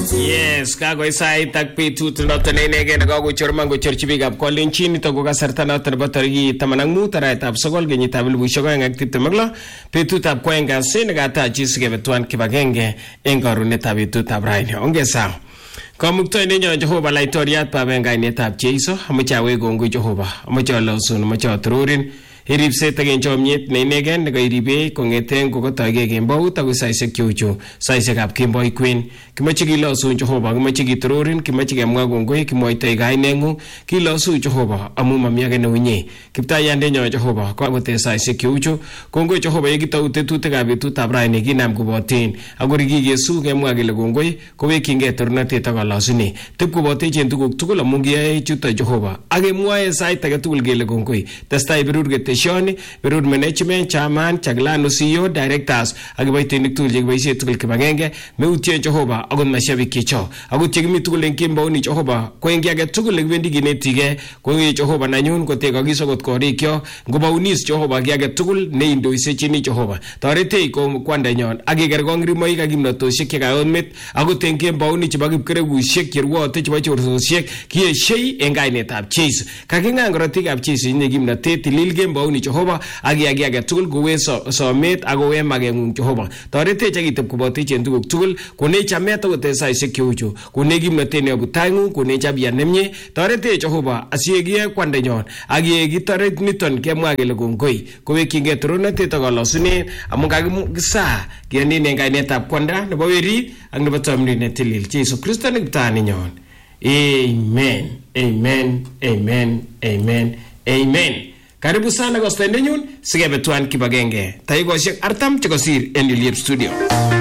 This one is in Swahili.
Yes, kago isait ak betut noton inegen nekakochor mangochorchi biikab Kolenjin nito ko kasarta noton nebo tarikit 15 arawetab 9 kenyitab 2026 betutab kwoeng kasi nekatachi sikebe tuan kibagenge eng karunetab betutab raini. Ongesa Kamuktoindenyo Jehova laitoriat baben kainetab Jeiso amoche awek kongoi Jehova amoche alosun amoche atororin iripset ak chomyet ne inegen nekairibe kongeten kokotoige kembout ak saisiek cheuchu saisiekab kemboi kwen kimoche kilosun Jehova kimoche kitororin kimoche kemwa kongoi kimoitoi kainengung kilosun Jehova amu mami age neunye kiptayandenyo Jehova kote saisiek cheuchu kongoi Jehova yekitou tetutikab betutab raini kinam koboten akori kikesu kemwa kele kongoi kowekchingei tornotet ak kalosune tepkobotechen tuguk tugul amu kiyae chuto Jehova akemwoe sait age tugul kele kongoi testai birur Shoni, Birud Management, Chairman, Chaglano CEO, Directors, akiboitinik tugul chekiboisie tugul kibagenge, meutien Jehova akot mashabik kicho. Akot chekimi tugul eng kembouni Jehova, ko eng age tugul nekibendi kinetige, ko Jehova nanyun kotekakis akot korikyo, ngobaunis Jehova ki age tugul neindoisechini Jehova. Toretech ko kwandanyon, akikerkong rimoik ak kimnatosiek chekayomit, akot eng kembouni chebo kipkerekusiek cherwote chebo chorsosiek, kieshei eng kainetab Jeiso. Kaking'ang korotikab Jeiso inye kimnatet tilil kembo ni Jehova agi tugul kowe somet agowe mageng'ung Jehova toretech akitep kobotechen tuguk tugul konech chamet akote saisiek cheuchu konech kimnatet nebo taing'ung konech abia nemie toretech Jehova asiegie kwandenyon akitoret niton kemwa kele kongoi kowekchingei toronotet ak kalosunet amu kakisa kianin eng kainetab kwanda nebo werit ak nebo tomrinet tilil Jesu Kristo ne kiptaninyon. Amen, amen, amen, amen, amen. Karibu sana kwa stendenyun, sikebe tuan kibagenge. Taigosiek artam chekosir en Juliet Studio.